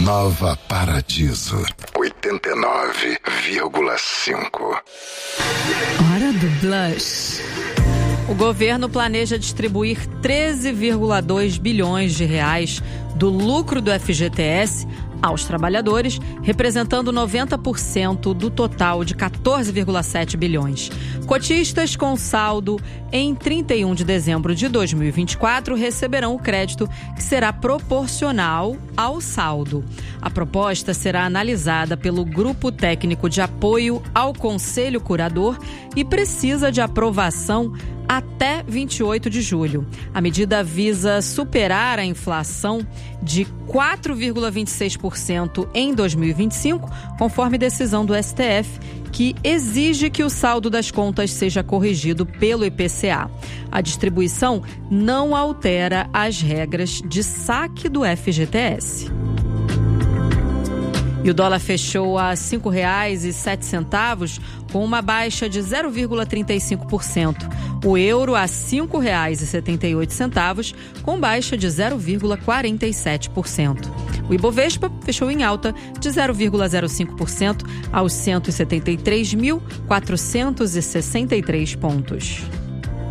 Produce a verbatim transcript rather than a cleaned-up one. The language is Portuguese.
Nova Paradiso, oitenta e nove vírgula cinco. Hora do Blush. O governo planeja distribuir treze vírgula dois bilhões de reais do lucro do F G T S aos trabalhadores, representando noventa por cento do total de quatorze vírgula sete bilhões. Cotistas com saldo em trinta e um de dezembro de dois mil e vinte e quatro receberão o crédito que será proporcional ao saldo. A proposta será analisada pelo Grupo Técnico de Apoio ao Conselho Curador e precisa de aprovação até vinte e oito de julho. A medida visa superar a inflação de quatro vírgula vinte e seis por cento em dois mil e vinte e cinco, conforme decisão do S T F, que exige que o saldo das contas seja corrigido pelo I P C A. A distribuição não altera as regras de saque do F G T S. E o dólar fechou a cinco reais e sete centavos, com uma baixa de zero vírgula trinta e cinco por cento. O euro a cinco reais e setenta e oito centavos, com baixa de zero vírgula quarenta e sete por cento. O Ibovespa fechou em alta de zero vírgula zero cinco por cento aos cento e setenta e três mil, quatrocentos e sessenta e três pontos.